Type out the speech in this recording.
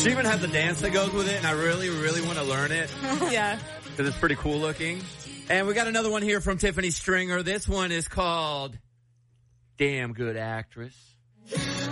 She even has a dance that goes with it, and I really, really want to learn it. Yeah. Because it's pretty cool looking. And we got another one here from Tiffany Stringer. This one is called Damn Good Actress.